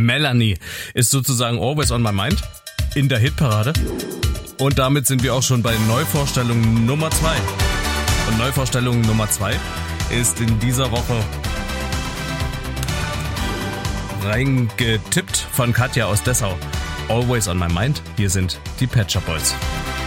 Melanie ist sozusagen Always on My Mind in der Hitparade. Und damit sind wir auch schon bei Neuvorstellung Nummer 2. Und Neuvorstellung Nummer 2 ist in dieser Woche reingetippt von Katja aus Dessau. Always on My Mind. Hier sind die Pet Shop Boys.